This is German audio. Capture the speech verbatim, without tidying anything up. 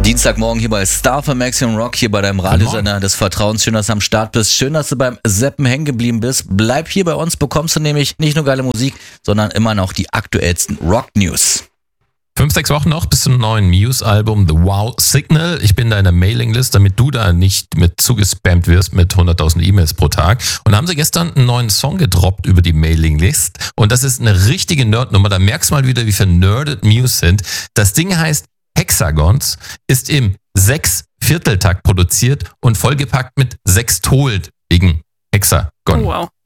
Dienstagmorgen hier bei Star für Maximum Rock, hier bei deinem Radiosender des Vertrauens. Schön, dass du am Start bist. Schön, dass du beim Seppen hängen geblieben bist. Bleib hier bei uns, bekommst du nämlich nicht nur geile Musik, sondern immer noch die aktuellsten Rock-News. Fünf, sechs Wochen noch bis zum neuen Muse-Album The Wow Signal. Ich bin da in der Mailinglist, damit du da nicht mit zugespammt wirst mit hunderttausend E-Mails pro Tag. Und da haben sie gestern einen neuen Song gedroppt über die Mailinglist. Und das ist eine richtige Nerdnummer. Da merkst du mal wieder, wie vernerdet Muse sind. Das Ding heißt Hexagons, ist im Sechs-Vierteltakt produziert und vollgepackt mit Sextol wegen Hexagon. Oh, wow.